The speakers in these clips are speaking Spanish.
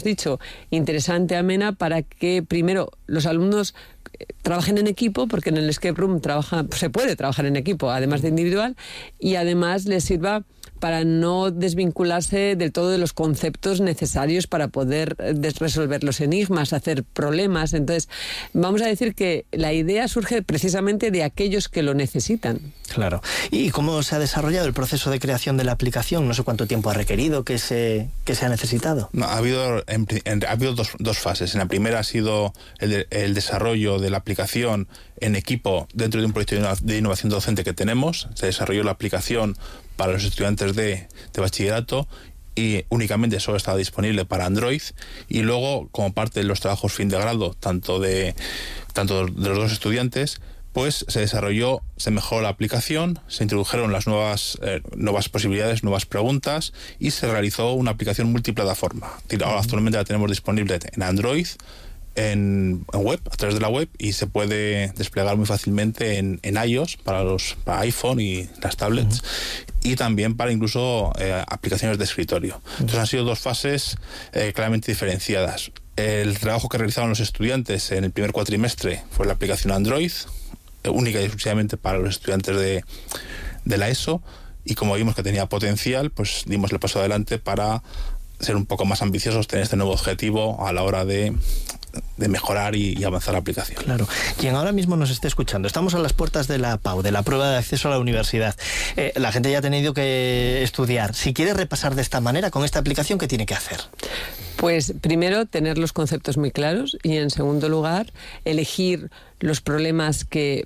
dicho, interesante, amena, para que primero los alumnos trabajen en equipo, porque en el escape room se puede trabajar en equipo, además de individual, y además les sirva para no desvincularse del todo de los conceptos necesarios para poder resolver los enigmas, hacer problemas. Entonces, vamos a decir que la idea surge precisamente de aquellos que lo necesitan. Claro. ¿Y cómo se ha desarrollado el proceso de creación de la aplicación? No sé cuánto tiempo ha requerido, qué se ha necesitado. No, ha habido dos fases. En la primera ha sido el desarrollo de la aplicación en equipo dentro de un proyecto de innovación docente que tenemos. Se desarrolló la aplicación para los estudiantes de bachillerato y únicamente solo estaba disponible para Android, y luego, como parte de los trabajos fin de grado, tanto de los dos estudiantes, pues se mejoró la aplicación, se introdujeron las nuevas posibilidades, nuevas preguntas, y se realizó una aplicación multiplataforma. Ahora actualmente la tenemos disponible en Android, en web, a través de la web, y se puede desplegar muy fácilmente en iOS para iPhone y las tablets, y también para incluso aplicaciones de escritorio. Entonces han sido dos fases claramente diferenciadas. El trabajo que realizaron los estudiantes en el primer cuatrimestre fue la aplicación Android, única y exclusivamente para los estudiantes de la ESO, y como vimos que tenía potencial, pues dimos el paso adelante para ser un poco más ambiciosos, tener este nuevo objetivo a la hora de mejorar y avanzar la aplicación. Claro. Quien ahora mismo nos esté escuchando, estamos a las puertas de la PAU, de la prueba de acceso a la universidad. La gente ya ha tenido que estudiar. Si quiere repasar de esta manera, con esta aplicación, ¿qué tiene que hacer? Pues primero, tener los conceptos muy claros, y en segundo lugar, elegir los problemas que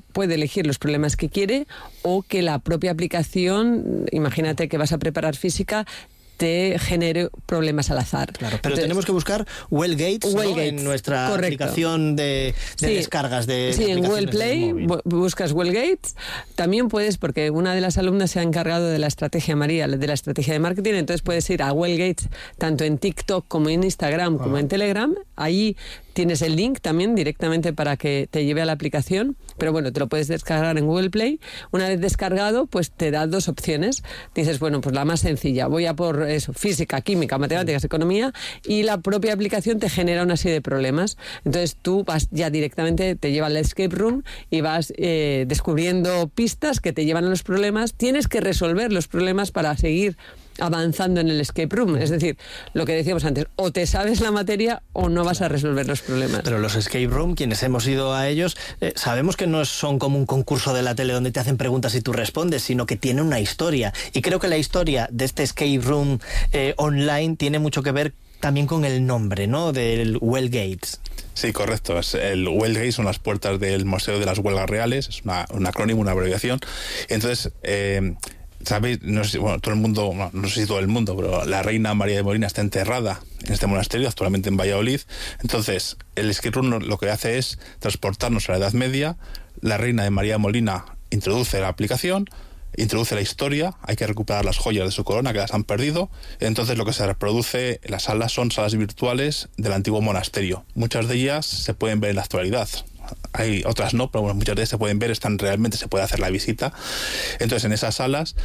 quiere, o que la propia aplicación, imagínate que vas a preparar física, te genere problemas al azar. Claro, pero entonces, tenemos que buscar Well Gates, ¿no? En nuestra aplicación de descargas de sí, en Google Play buscas Well Gates. También puedes, porque una de las alumnas se ha encargado de la estrategia, María, de la estrategia de marketing, entonces puedes ir a Well Gates tanto en TikTok como en Instagram como en Telegram. Ahí tienes el link también directamente para que te lleve a la aplicación, pero bueno, te lo puedes descargar en Google Play. Una vez descargado, pues te da dos opciones. Dices, bueno, pues la más sencilla, voy a por eso, física, química, matemáticas, economía, y la propia aplicación te genera una serie de problemas. Entonces tú vas ya directamente, te lleva al escape room y vas descubriendo pistas que te llevan a los problemas. Tienes que resolver los problemas para seguir avanzando en el escape room. Es decir, lo que decíamos antes, o te sabes la materia o no vas a resolver los problemas. Pero los escape room, quienes hemos ido a ellos, sabemos que no son como un concurso de la tele donde te hacen preguntas y tú respondes, sino que tiene una historia. Y creo que la historia de este escape room online tiene mucho que ver también con el nombre, ¿no?, del Well Gates. Sí, correcto. El Well Gates son las puertas del Museo de las Huelgas Reales, es un acrónimo, una abreviación. Entonces, ¿sabéis? No sé, todo el mundo, no sé si todo el mundo, pero la reina María de Molina está enterrada en este monasterio, actualmente en Valladolid. Entonces, el escape room lo que hace es transportarnos a la Edad Media. La reina de María de Molina introduce la aplicación, introduce la historia, hay que recuperar las joyas de su corona que las han perdido. Entonces lo que se reproduce en las salas son salas virtuales del antiguo monasterio. Muchas de ellas se pueden ver en la actualidad. Hay otras no, pero bueno, muchas de ellas se pueden ver, realmente se puede hacer la visita. Entonces, en esas salas,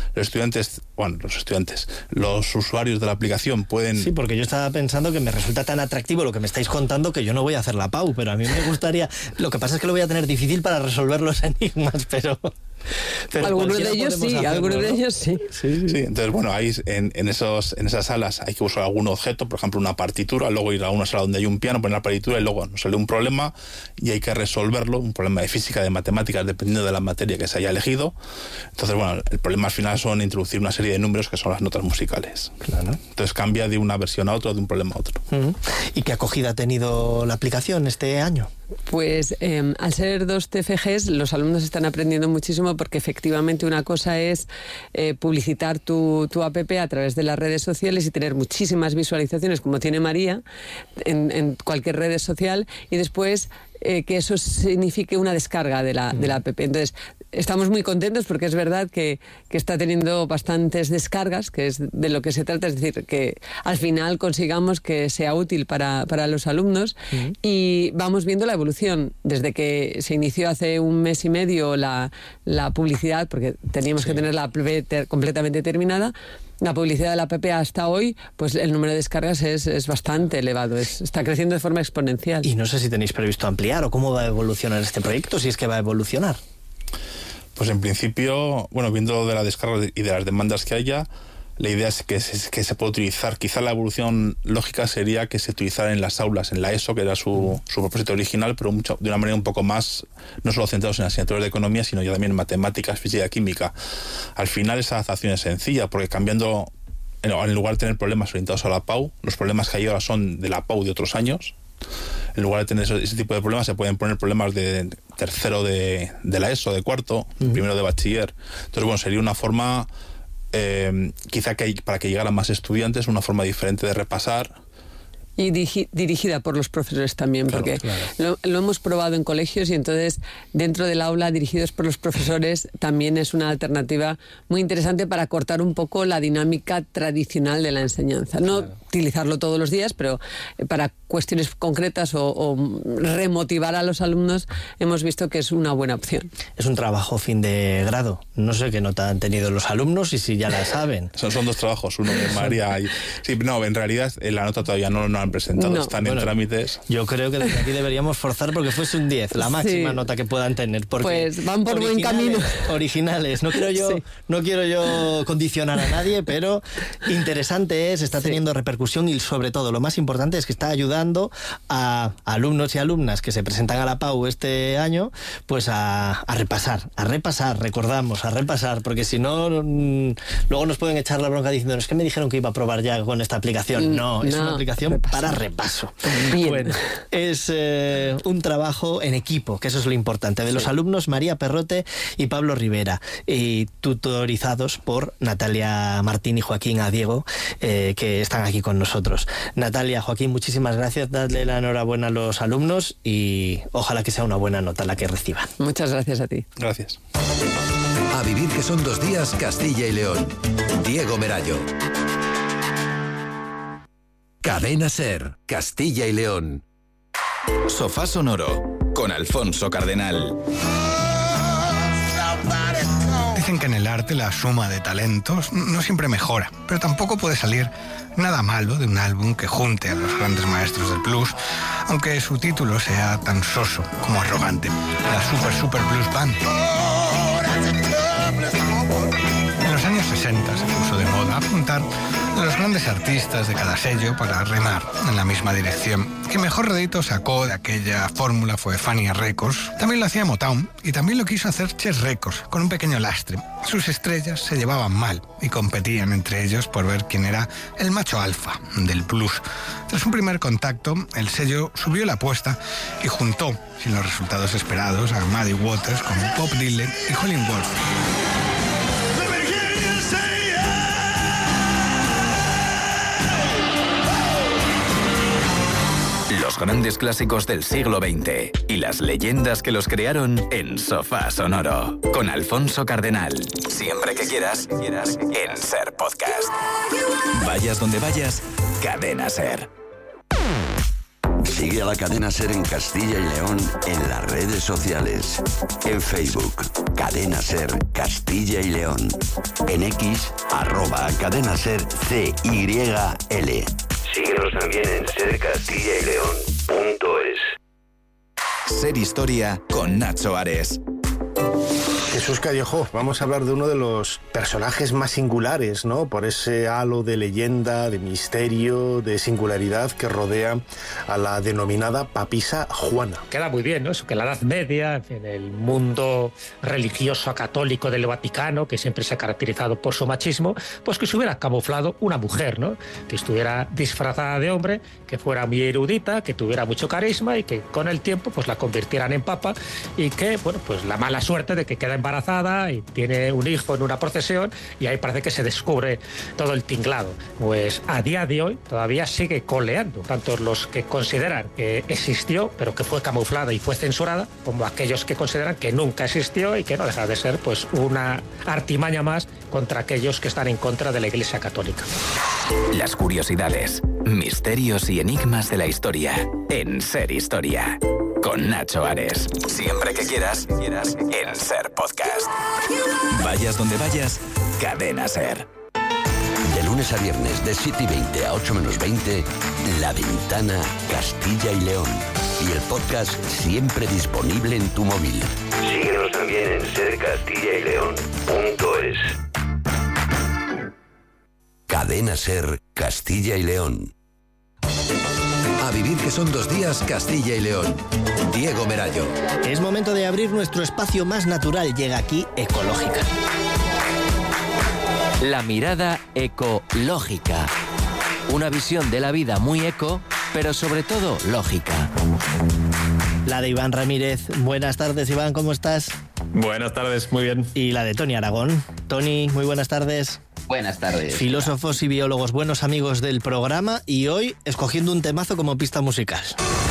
los usuarios de la aplicación pueden... Sí, porque yo estaba pensando que me resulta tan atractivo lo que me estáis contando que yo no voy a hacer la PAU, pero a mí me gustaría... Lo que pasa es que lo voy a tener difícil para resolver los enigmas, pero algunos de ellos sí, hacerlo, algunos de ellos sí. Sí, entonces, bueno, ahí en esas salas hay que usar algún objeto, por ejemplo, una partitura, luego ir a una sala donde hay un piano, poner la partitura y luego nos sale un problema y hay que resolverlo, un problema de física, de matemáticas, dependiendo de la materia que se haya elegido. Entonces, bueno, el problema al final son introducir una serie de números que son las notas musicales. Claro. Entonces cambia de una versión a otra, de un problema a otro. ¿Y qué acogida ha tenido la aplicación este año? Pues al ser 2 TFGs, los alumnos están aprendiendo muchísimo, porque efectivamente una cosa es publicitar tu app a través de las redes sociales y tener muchísimas visualizaciones, como tiene María, en cualquier red social, y después que eso signifique una descarga de la app. Entonces, estamos muy contentos porque es verdad que está teniendo bastantes descargas, que es de lo que se trata, es decir, que al final consigamos que sea útil para los alumnos, y vamos viendo la evolución desde que se inició hace un mes y medio la publicidad, porque teníamos que tener la app completamente terminada. la publicidad de la app hasta hoy, pues el número de descargas es bastante elevado, está creciendo de forma exponencial. Y no sé si tenéis previsto ampliar o cómo va a evolucionar este proyecto, si es que va a evolucionar. Pues en principio, bueno, viendo lo de la descarga y de las demandas que haya, la idea es que se puede utilizar. Quizá la evolución lógica sería que se utilizara en las aulas, en la ESO, que era su propósito original, pero de una manera un poco más, no solo centrados en asignaturas de economía, sino ya también en matemáticas, física y química. Al final esa adaptación es sencilla, porque cambiando, en lugar de tener problemas orientados a la PAU, los problemas que hay ahora son de la PAU de otros años. En lugar de tener ese tipo de problemas, se pueden poner problemas de tercero de la ESO, de cuarto, primero de bachiller. Entonces, bueno, sería una forma... quizá para que llegaran más estudiantes, una forma diferente de repasar. Y dirigida por los profesores también, claro, porque claro. Lo hemos probado en colegios y entonces dentro del aula, dirigidos por los profesores, también es una alternativa muy interesante para cortar un poco la dinámica tradicional de la enseñanza. No utilizarlo todos los días, pero para cuestiones concretas o remotivar a los alumnos hemos visto que es una buena opción. Es un trabajo fin de grado. No sé qué nota han tenido los alumnos y si ya la saben. Son dos trabajos, uno de María y... Sí, no, en realidad la nota todavía no han presentado, están en trámites. Yo creo que desde aquí deberíamos forzar porque fuese un 10, la máxima nota que puedan tener. Porque pues van por buen camino. Originales. No quiero yo condicionar a nadie, pero interesante está teniendo repercusión y sobre todo lo más importante es que está ayudando a alumnos y alumnas que se presentan a la PAU este año pues a repasar, recordamos, a repasar, porque si no luego nos pueden echar la bronca diciendo es que me dijeron que iba a probar ya con esta aplicación. No, es una aplicación para repaso. Bien. Bueno, es un trabajo en equipo, que eso es lo importante, de los alumnos María Perrote y Pablo Rivera, y tutorizados por Natalia Martín y Joaquín Adiego, que están aquí con nosotros. Natalia, Joaquín, muchísimas gracias, dadle la enhorabuena a los alumnos y ojalá que sea una buena nota la que reciban. Muchas gracias a ti. Gracias. A vivir que son 2 días, Castilla y León. Diego Merallo. Cadena SER, Castilla y León. Sofá Sonoro, con Alfonso Cardenal. Dicen que en el arte la suma de talentos no siempre mejora, pero tampoco puede salir nada malo de un álbum que junte a los grandes maestros del blues, aunque su título sea tan soso como arrogante. La Super Blues Band. En los años 60 se puso de moda apuntar a los grandes artistas de cada sello para remar en la misma dirección. Quien mejor rédito sacó de aquella fórmula fue Fania Records. También lo hacía Motown y también lo quiso hacer Chess Records, con un pequeño lastre. Sus estrellas se llevaban mal y competían entre ellos por ver quién era el macho alfa del blues. Tras un primer contacto, el sello subió la apuesta y juntó, sin los resultados esperados, a Muddy Waters con Bob Dylan y Howlin' Wolf. Los grandes clásicos del siglo XX y las leyendas que los crearon en Sofá Sonoro. Con Alfonso Cardenal. Siempre que quieras, en SER Podcast. Vayas donde vayas, Cadena SER. Sigue a la Cadena SER en Castilla y León en las redes sociales. En Facebook, Cadena SER Castilla y León. En X, @CadenaSER CYL. Síguenos también en sercastillaileón.es. SER Historia con Nacho Ares. Jesús Callejo, vamos a hablar de uno de los personajes más singulares, ¿no? Por ese halo de leyenda, de misterio, de singularidad que rodea a la denominada papisa Juana. Queda muy bien, ¿no? Eso que la Edad Media, en el mundo religioso católico del Vaticano, que siempre se ha caracterizado por su machismo, pues que se hubiera camuflado una mujer, ¿no? Que estuviera disfrazada de hombre, que fuera muy erudita, que tuviera mucho carisma y que con el tiempo pues la convirtieran en papa y que, bueno, pues la mala suerte de que queda embarazada y tiene un hijo en una procesión y ahí parece que se descubre todo el tinglado. Pues a día de hoy todavía sigue coleando, tanto los que consideran que existió pero que fue camuflada y fue censurada, como aquellos que consideran que nunca existió y que no deja de ser pues una artimaña más contra aquellos que están en contra de la Iglesia Católica. Las curiosidades, misterios y enigmas de la historia en SER Historia. Con Nacho Ares. Siempre que quieras, en SER Podcast. Vayas donde vayas, Cadena SER. lunes a viernes de 7:20 a 8 menos 20, La Ventana Castilla y León. Y el podcast siempre disponible en tu móvil. Síguenos también en sercastillayleon.es. Cadena Ser Castilla y León. A vivir que son 2 días Castilla y León. Diego Merayo. Es momento de abrir nuestro espacio más natural. Llega aquí Ecológica. La mirada ecológica. Una visión de la vida muy eco, pero sobre todo lógica. La de Iván Ramírez. Buenas tardes, Iván, ¿cómo estás? Buenas tardes, muy bien. Y la de Tony Aragón. Tony, muy buenas tardes. Buenas tardes. Filósofos y biólogos, buenos amigos del programa, y hoy escogiendo un temazo como pista musical.